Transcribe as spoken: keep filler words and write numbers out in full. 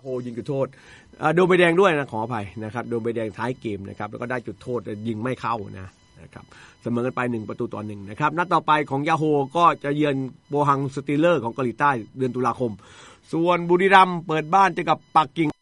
โยิงจุดโทษโดนใบแดงด้วยนะขออภัยนะครับโดนใบแดงท้ายเกมนะครับแล้วก็ได้จุดโทษยิงไม่เข้านะนะครับเสมอกันไปหนึ่งประตูต่อหนึ่งนะครับนัดต่อไปของยาโฮก็จะเยือนโบฮังสตีลเลอร์ของเกาหลีใต้เดือนตุลาคมส่วนบุรีรัมย์เปิดบ้านเจอกับปักกิ่ง